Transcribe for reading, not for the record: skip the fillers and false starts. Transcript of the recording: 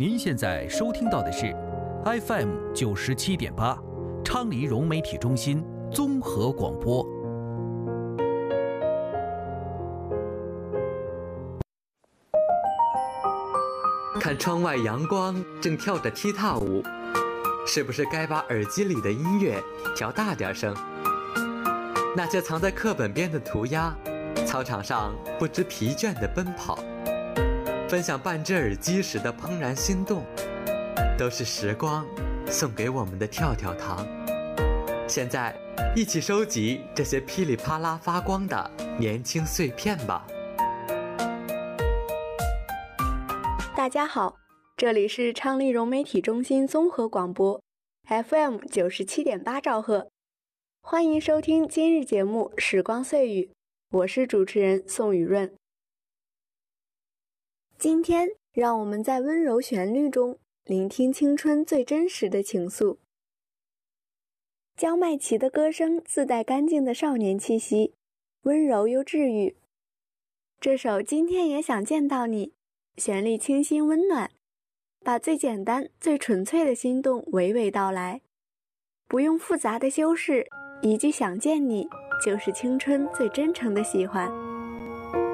您现在收听到的是 FM 97.8昌黎融媒体中心综合广播。 看窗外阳光正跳着踢踏舞，是不是该把耳机里的音乐调大点声？那些藏在课本边的涂鸦，操场上不知疲倦地奔跑，分享半只耳机时的怦然心动，都是时光送给我们的跳跳糖。现在一起收集这些噼里啪啦发光的年轻碎片吧。 大家好，这里是昌黎融媒体中心综合广播 FM 97.8兆赫，欢迎收听今日节目时光碎语，我是主持人宋雨润。今天让我们在温柔旋律中聆听青春最真实的情愫。焦麦琪的歌声自带干净的少年气息，温柔又治愈。这首今天也想见到你，旋律清新温暖，把最简单最纯粹的心动娓娓道来，不用复杂的修饰，一句想见你就是青春最真诚的喜欢。